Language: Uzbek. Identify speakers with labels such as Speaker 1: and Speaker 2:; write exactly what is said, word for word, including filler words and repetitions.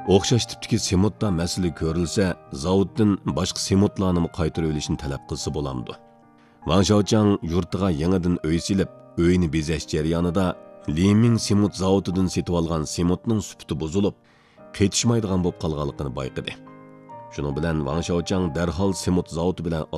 Speaker 1: o'xshash tipdagi sementda masala ko'rilsa, zavoddan boshqa sementlarni qaytarib olishni talab qilsa bo'lamdi. Wang Shaochang yurtiga yangidan uy silib, uyni bezash jarayonida Liming sement zavodidan setib olgan sementning sifati buzilib, qetishmaydigan bo'lib qolganligini bayqadi. Shuning bilan Wang Shaochang darhol sement zavodi bilan